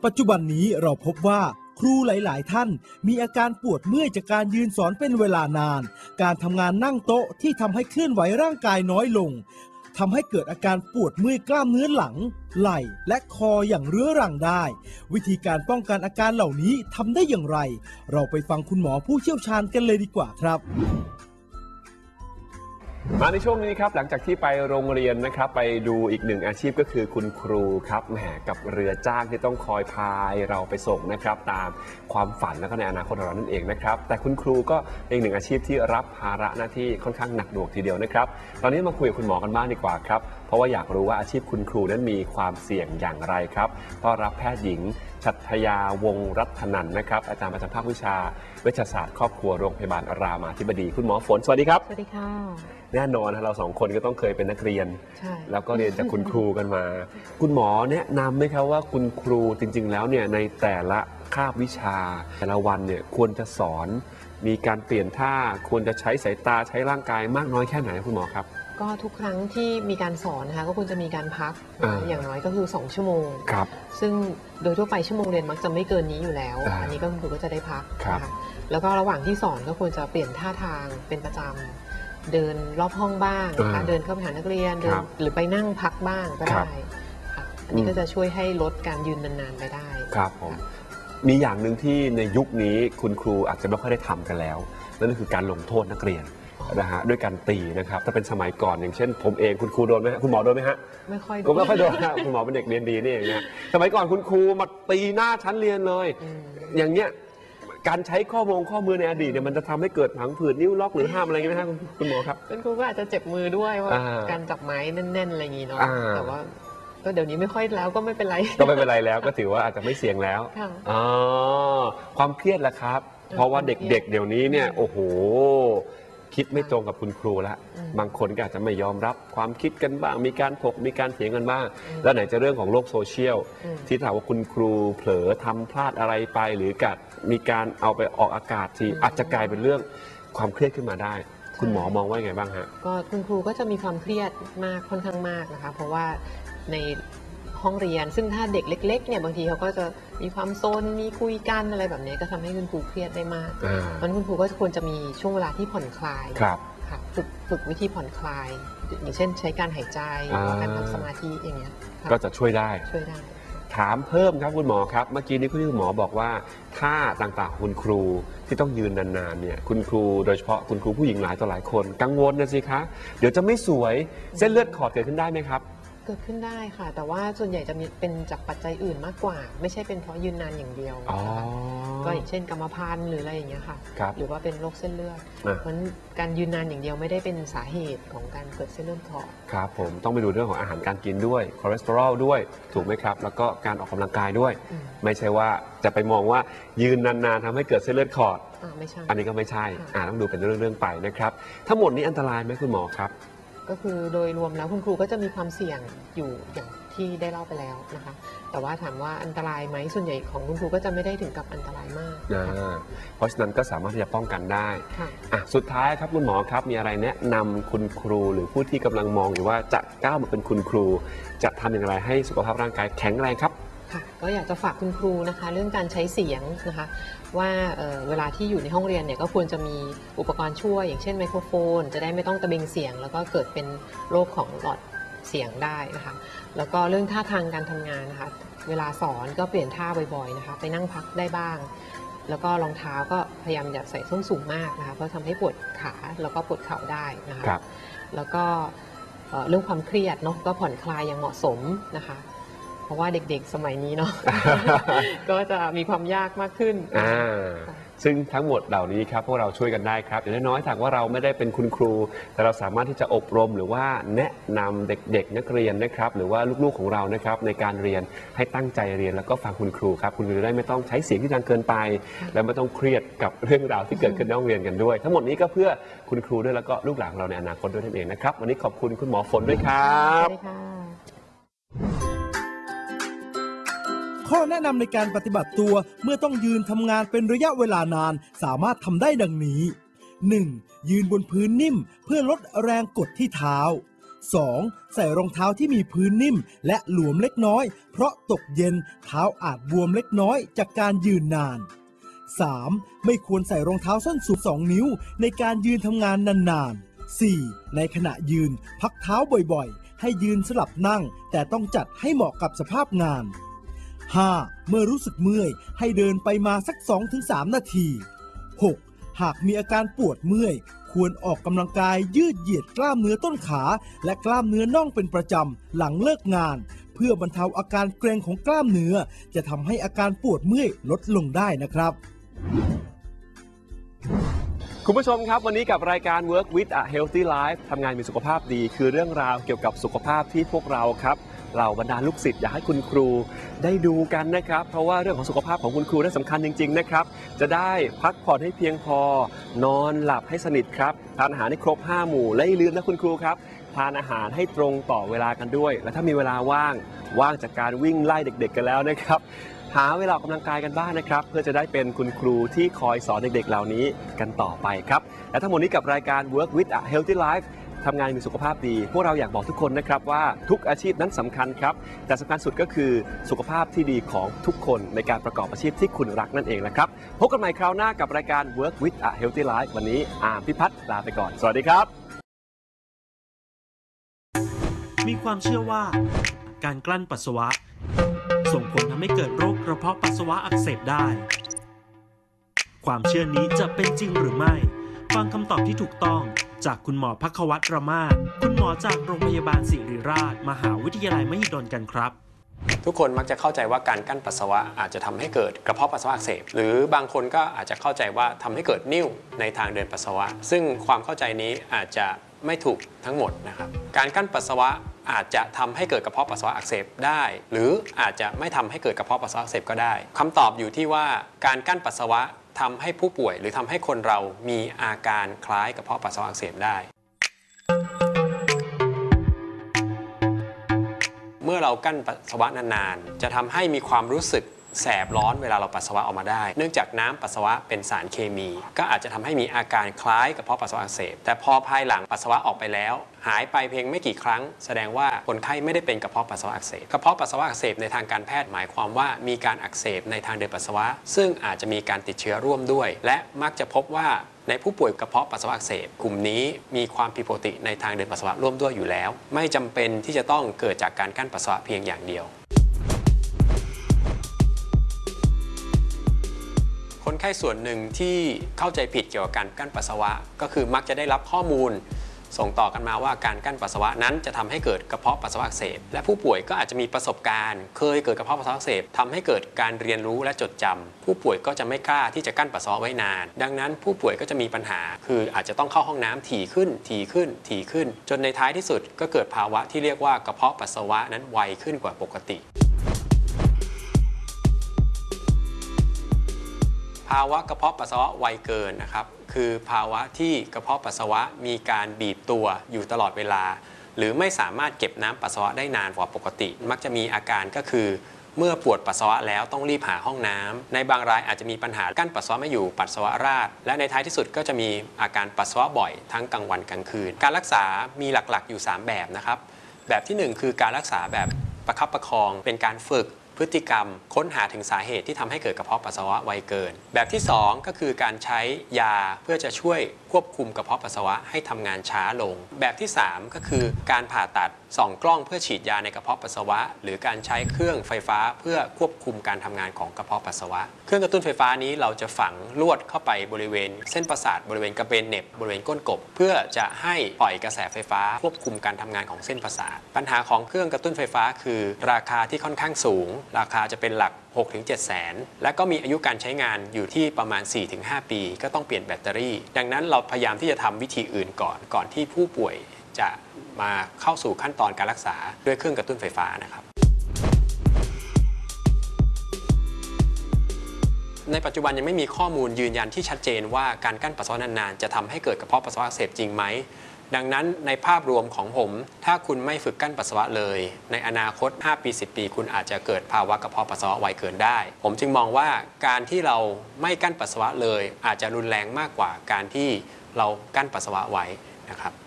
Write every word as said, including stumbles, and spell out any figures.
ปัจจุบันนี้เราพบว่าครูหลายๆท่านมีอาการปวดเมื่อยจากการยืนสอนเป็นเวลานานการทำงานนั่งโต๊ะที่ทำให้เคลื่อนไหวร่างกายน้อยลงทำให้เกิดอาการปวดเมื่อยกล้ามเนื้อหลังไหล่และคออย่างเรื้อรังได้วิธีการป้องกันอาการเหล่านี้ทำได้อย่างไรเราไปฟังคุณหมอผู้เชี่ยวชาญกันเลยดีกว่าครับมาในช่วงนี้ครับหลังจากที่ไปโรงเรียนนะครับไปดูอีกหนึ่งอาชีพก็คือคุณครูครับแหมกับเรือจ้างที่ต้องคอยพายเราไปส่งนะครับตามความฝันและก็ในอนาคตของเรานั่นเองนะครับแต่คุณครูก็อีกหนึ่งอาชีพที่รับภาระหน้าที่ค่อนข้างหนักหน่วงทีเดียวนะครับตอนนี้มาคุยกับคุณหมอกันบ้างดีกว่าครับเพราะว่าอยากรู้ว่าอาชีพคุณครูนั้นมีความเสี่ยงอย่างไรครับต้อนรับแพทย์หญิงชัตยาวงศ์รัตนันท์นะครับอาจารย์ประจำภาควิชาเวชศาสตร์ครอบครัวโรงพยาบาลรามาธิบดีคุณหมอฝนสวัสดีครับสวัสดีค่ะแน่นอนเราสองคนก็ต้องเคยเป็นนักเรียนแล้วก็เรียนจากคุณครูกันมาคุณหมอแนะนำไหมครับว่าคุณครูจริงๆแล้วเนี่ยในแต่ละคาบวิชาแต่ละวันเนี่ยควรจะสอนมีการเปลี่ยนท่าควรจะใช้สายตาใช้ร่างกายมากน้อยแค่ไหนคุณหมอครับก็ทุกครั้งที่มีการสอนนะคะก็ควรจะมีการพัก อ, อย่างน้อยก็คือสองชั่วโมงครับซึ่งโดยทั่วไปชั่วโมงเรียนมักจะไม่เกินนี้อยู่แล้วอันนี้ก็คุณครูก็จะได้พักนะคะแล้วก็ระหว่างที่สอนก็ควรจะเปลี่ยนท่าทางเป็นประจำเดินรอบห้องบ้างนะคะเดินเข้าไปหานักเรียนเดินหรือไปนั่งพักบ้างก็ได้ค่ะอันนี้ก็จะช่วยให้ลดการยืนนานๆไปได้ครับผมมีอย่างหนึ่งที่ในยุคนี้คุณครูอาจจะไม่ค่อยได้ทำกันแล้วนั่นก็คือการลงโทษนักเรียนนะฮะด้วยการตีนะครับถ้าเป็นสมัยก่อนอย่างเช่นผมเองคุณครูโดนไหมคุณหมอโดนไหมฮะไม่ค่อยผมไม่ค่อยโดนนะคุณหมอเป็นเด็กเรียนดีนี่เองนะสมัยก่อนคุณครูมาตีหน้าชั้นเรียนเลยอย่างเงี้ยการใช้ข้อมูลข้อมือในอดีตเนี่ยมันจะทำให้เกิดผังผืดนิ้วล็อกหรือห้ามอะไรอย่างเงี้ยไหมครับคุณหมอครับคุณครูก็อาจจะเจ็บมือด้วยว่าการจับไม้แน่นๆอะไรอย่างงี้เนาะแต่ว่าก็เดี๋ยวนี้ไม่ค่อยแล้วก็ไม่เป็นไรก็ไม่เป็นไรแล้วก็ถือว่าอาจจะไม่เสี่ยงแล้วอ๋อความเครียดแหละครับเพราะว่าเด็กๆเดี๋ยวนี้เนี่ยโอ้โหคิดไม่ตรงกับคุณครูแล้วบางคนก็อาจจะไม่ยอมรับความคิดกันบ้างมีการถกมีการเถียงกันบ้างแล้วไหนจะเรื่องของโลกโซเชียลที่ถามว่าคุณครูเผลอทำพลาดอะไรไปหรือกัดมีการเอาไปออกอากาศที่อาจจะกลายเป็นเรื่องความเครียดขึ้นมาได้คุณหมอมองว่าไงบ้างฮะก็คุณครูก็จะมีความเครียดมากค่อนข้างมากนะคะเพราะว่าในห้องเรียนซึ่งถ้าเด็กเล็กๆเนี่ยบางทีเขาก็จะมีความโซนมีคุยกันอะไรแบบนี้ก็ทำให้คุณครูเครียดได้มากเพราะฉะนั้นคุณครูก็ควรจะมีช่วงเวลาที่ผ่อนคลายครับค่ะฝึกฝึกวิธีผ่อนคลายอย่างเช่นใช้การหายใจหรือการทำสมาธิอย่างเงี้ยก็จะช่วยได้ช่วยได้ถามเพิ่มครับคุณหมอครับเมื่อกี้นี้คุณหมอบอกว่าท่าต่างๆคุณครูที่ต้องยืนนานๆเนี่ยคุณครูโดยเฉพาะคุณครูผู้หญิงหลายต่อหลายคนกังวลนะสิคะเดี๋ยวจะไม่สวยเส้นเลือดขอดเกิดขึ้นได้ไหมครับเกิดขึ้นได้ค่ะแต่ว่าส่วนใหญ่จะมีเป็นจากปัจจัยอื่นมากกว่าไม่ใช่เป็นเพราะยืนนานอย่างเดียวก็อย่างเช่นกรรมพันธุ์หรืออะไรอย่างเงี้ยค่ะหรือว่าเป็นโรคเส้นเลือดเพราะการยืนนานอย่างเดียวไม่ได้เป็นสาเหตุของการเกิดเส้นเลือดขอดครับผมต้องไปดูเรื่องของอาหารการกินด้วยคอเลสเตอรอลด้วยถูกไหมครับแล้วก็การออกกำลังกายด้วยไม่ใช่ว่าจะไปมองว่ายืนนานๆทำให้เกิดเส้นเลือดขอดอันนี้ก็ไม่ใช่ต้องดูเป็นเรื่องๆไปนะครับทั้งหมดนี้อันตรายไหมคุณหมอครับก็คือโดยรวมแล้วคุณครูก็จะมีความเสี่ยงอยู่อย่างที่ได้เล่าไปแล้วนะคะแต่ว่าถามว่าอันตรายไหมส่วนใหญ่ของคุณครูก็จะไม่ได้ถึงกับอันตรายมากเพราะฉะนั้นก็สามารถที่จะป้องกันได้สุดท้ายครับคุณหมอครับมีอะไรแนะนำคุณครูหรือผู้ที่กำลังมองอยู่ว่าจะก้าวมาเป็นคุณครูจะทำอย่างไรให้สุขภาพร่างกายแข็งแรงครับก็อยากจะฝากคุณครูนะคะเรื่องการใช้เสียงนะคะว่า เ, เวลาที่อยู่ในห้องเรียนเนี่ยก็ควรจะมีอุปกรณ์ช่วยอย่างเช่นไมโครโฟนจะได้ไม่ต้องตะเบงเสียงแล้วก็เกิดเป็นโรคของหลอดเสียงได้นะคะแล้วก็เรื่องท่าทางการทำงานนะคะเวลาสอนก็เปลี่ยนท่าบ่อยๆนะคะไปนั่งพักได้บ้างแล้วก็รองเท้าก็พยายามอย่าใส่ส้นสูงมากนะคะเพราะทำให้ปวดขาแล้วก็ปวดเข่าได้นะคะแล้วก็เรื่องความเครียดเนาะก็ผ่อนคลายอย่างเหมาะสมนะคะเพราะว่าเด็กๆสมัยนี้เนาะ ก็จะมีความยากมากขึ้นซึ่งทั้งหมดเหล่านี้ครับพวกเราช่วยกันได้ครับอย่างน้อยๆถ้าว่าเราไม่ได้เป็นคุณครูแต่เราสามารถที่จะอบรมหรือว่าแนะนำเด็กๆนักเรียนนะครับหรือว่าลูกๆของเรานะครับในการเรียนให้ตั้งใจเรียนแล้วก็ฟังคุณครูครับคุณครูได้ไม่ต้องใช้เสียงที่ดังเกินไปและไม่ต้องเครียดกับเรื่องราวที่เกิดขึ้นในห้องเรียนกันด้วยทั้งหมดนี้ก็เพื่อคุณครูด้วยแล้วก็ลูกหลานของเราในอนาคตด้วยนั่นเองนะครับวันนี้ขอบคุณคุณหมอฝนด้วยครับข้อแนะนำในการปฏิบัติตัวเมื่อต้องยืนทำงานเป็นระยะเวลานานสามารถทำได้ดังนี้ หนึ่ง. ยืนบนพื้นนิ่มเพื่อลดแรงกดที่เท้าสอง. ใส่รองเท้าที่มีพื้นนิ่มและหลวมเล็กน้อยเพราะตกเย็นเท้าอาจบวมเล็กน้อยจากการยืนนาน สาม. ไม่ควรใส่รองเท้าส้นสูงสองนิ้วในการยืนทำงานนานๆ สี่. ในขณะยืนพักเท้าบ่อยๆให้ยืนสลับนั่งแต่ต้องจัดให้เหมาะกับสภาพงาน ห้า. เมื่อรู้สึกเมื่อยให้เดินไปมาสัก สองถึงสาม นาที หก. หากมีอาการปวดเมื่อยควรออกกำลังกายยืดเหยียดกล้ามเนื้อต้นขาและกล้ามเนื้อน่องเป็นประจำหลังเลิกงานเพื่อบรรเทาอาการเกร็งของกล้ามเนื้อจะทำให้อาการปวดเมื่อยลดลงได้นะครับคุณผู้ชมครับวันนี้กับรายการ Work with a Healthy Life ทำงานมีสุขภาพดีคือเรื่องราวเกี่ยวกับสุขภาพที่พวกเราครับเหล่าบรรดาลูกศิษย์อยากให้คุณครูได้ดูกันนะครับเพราะว่าเรื่องของสุขภาพของคุณครูนั้นสำคัญจริงๆนะครับจะได้พักผ่อนให้เพียงพอนอนหลับให้สนิทครับทานอาหารให้ครบห้าหมู่และอย่าลืมนะคุณครูครับทานอาหารให้ตรงต่อเวลากันด้วยและถ้ามีเวลาว่างว่างจากการวิ่งไล่เด็กๆกันแล้วนะครับหาเวลาออกกำลังกายกันบ้างนะครับเพื่อจะได้เป็นคุณครูที่คอยสอนเด็กๆเหล่านี้กันต่อไปครับและทั้งหมดนี้กับรายการ Work with a Healthy Life ทำงานมีสุขภาพดีพวกเราอยากบอกทุกคนนะครับว่าทุกอาชีพนั้นสำคัญครับแต่สำคัญสุดก็คือสุขภาพที่ดีของทุกคนในการประกอบอาชีพที่คุณรักนั่นเองนะครับพบกันใหม่คราวหน้ากับรายการ Work with a Healthy Life วันนี้อาร์มพิพัฒน์ลาไปก่อนสวัสดีครับมีความเชื่อว่าการกลั้นปัสสาวะส่งผลทำให้เกิดโรคกระเพาะปัสสาวะอักเสบได้ความเชื่อนี้จะเป็นจริงหรือไม่ฟังคำตอบที่ถูกต้องจากคุณหมอภัควัตร ระมาศคุณหมอจากโรงพยาบาลศิริราชมหาวิทยาลัยมหิดลกันครับทุกคนมักจะเข้าใจว่าการกั้นปัสสาวะอาจจะทำให้เกิดกระเพาะปัสสาวะอักเสบหรือบางคนก็อาจจะเข้าใจว่าทำให้เกิดนิ่วในทางเดินปัสสาวะซึ่งความเข้าใจนี้อาจจะไม่ถูกทั้งหมดนะครับการกั้นปัสสาวะอาจจะทำให้เกิดกระเพาะปัสสาวะอักเสบได้หรืออาจจะไม่ทำให้เกิดกระเพาะปัสสาวะอักเสบก็ได้คำตอบอยู่ที่ว่าการกั้นปัสสาวะทำให้ผู้ป่วยหรือทำให้คนเรามีอาการคล้ายกระเพาะปัสสาวะอักเสบได้เมื่อเรากั้นปัสสาวะนานๆจะทำให้มีความรู้สึกแสบร้อนเวลาเราปัสสาวะออกมาได้เนื่องจากน้ำปัสสาวะเป็นสารเคมีก็อาจจะทำให้มีอาการคล้ายกระเพาะปัสสาวะอักเสบแต่พอภายหลังปัสสาวะออกไปแล้วหายไปเพียงไม่กี่ครั้งแสดงว่าคนไข้ไม่ได้เป็นกระเพาะปัสสาวะอักเสบกระเพาะปัสสาวะอักเสบในทางการแพทย์หมายความว่ามีการอักเสบในทางเดินปัสสาวะซึ่งอาจจะมีการติดเชื้อร่วมด้วยและมักจะพบว่าในผู้ป่วยกระเพาะปัสสาวะอักเสบกลุ่มนี้มีความผิดปกติในทางเดินปัสสาวะร่วมด้วยอยู่แล้วไม่จำเป็นที่จะต้องเกิดจากการกั้นปัสสาวะเพียงอย่างเดียวคนไข้ส่วนหนึ่งที่เข้าใจผิดเกี่ยวกับการกั้นปัสสาวะก็คือมักจะได้รับข้อมูลส่งต่อกันมาว่าการกั้นปัสสาวะนั้นจะทำให้เกิดกระเพาะปัสสาวะอักเสบและผู้ป่วยก็อาจจะมีประสบการณ์เคยเกิดกระเพาะปัสสาวะอักเสบทำให้เกิดการเรียนรู้และจดจำผู้ป่วยก็จะไม่กล้าที่จะกั้นปัสสาวะไว้นานดังนั้นผู้ป่วยก็จะมีปัญหาคืออาจจะต้องเข้าห้องน้ำถี่ขึ้นถี่ขึ้นถี่ขึ้นจนในท้ายที่สุดก็เกิดภาวะที่เรียกว่ากระเพาะปัสสาวะนั้นไวขึ้นกว่าปกติภาวะกระเพาะปัสสาวะไวเกินนะครับคือภาวะที่กระเพาะปัสสาวะมีการบีบตัวอยู่ตลอดเวลาหรือไม่สามารถเก็บน้ำปัสสาวะได้นานกว่าปกติมักจะมีอาการก็คือเมื่อปวดปัสสาวะแล้วต้องรีบหาห้องน้ำในบางรายอาจจะมีปัญหากั้นปัสสาวะไม่อยู่ปัสสาวะราดและในท้ายที่สุดก็จะมีอาการปัสสาวะบ่อยทั้งกลางวันกลางคืนการรักษามีหลักๆอยู่สามแบบนะครับแบบที่หนึ่งคือการรักษาแบบประคับประคองเป็นการฝึกพฤติกรรมค้นหาถึงสาเหตุที่ทำให้เกิดกระเพาะปัสสาวะไวเกินแบบที่สองก็คือการใช้ยาเพื่อจะช่วยควบคุมกระเพาะปัสสาวะให้ทำงานช้าลงแบบที่สามก็คือการผ่าตัดส่องกล้องเพื่อฉีดยาในกระเพาะปัสสาวะหรือการใช้เครื่องไฟฟ้าเพื่อควบคุมการทำงานของกระเพาะปัสสาวะเครื่องกระตุ้นไฟฟ้านี้เราจะฝังลวดเข้าไปบริเวณเส้นประสาทบริเวณกระเบนเหน็บบริเวณก้นกบเพื่อจะให้ปล่อยกระแสไฟฟ้าควบคุมการทำงานของเส้นประสาทปัญหาของเครื่องกระตุ้นไฟฟ้าคือราคาที่ค่อนข้างสูงราคาจะเป็นหลัก หกถึงเจ็ด แสนและก็มีอายุการใช้งานอยู่ที่ประมาณ สี่ถึงห้า ปีก็ต้องเปลี่ยนแบตเตอรี่ดังนั้นเราพยายามที่จะทำวิธีอื่นก่อนก่อนที่ผู้ป่วยจะมาเข้าสู่ขั้นตอนการรักษาด้วยเครื่องกระตุ้นไฟฟ้านะครับในปัจจุบันยังไม่มีข้อมูลยืนยันที่ชัดเจนว่าการกั้นปัสสาวะนานๆจะทำให้เกิดกระเพาะปัสสาวะอักเสบจริงไหมดังนั้นในภาพรวมของผมถ้าคุณไม่ฝึกกั้นปัสสาวะเลยในอนาคตห้าปีสิบปีคุณอาจจะเกิดภาวะกระเพาะปัสสาวะไวเกินได้ผมจึงมองว่าการที่เราไม่กั้นปัสสาวะเลยอาจจะรุนแรงมากกว่าการที่เรากั้นปัสสาวะไว้นะครับ